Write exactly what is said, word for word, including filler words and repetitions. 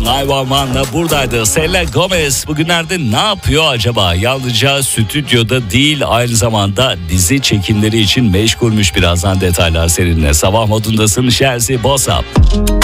dokuz bir bir buradaydı. Selena Gomez bugünlerde ne yapıyor acaba? Yalnızca stüdyoda değil, aynı zamanda dizi çekimleri için meşgulmüş. Birazdan detaylar seninle. Sabah modundasın, Chelsea Boss Up.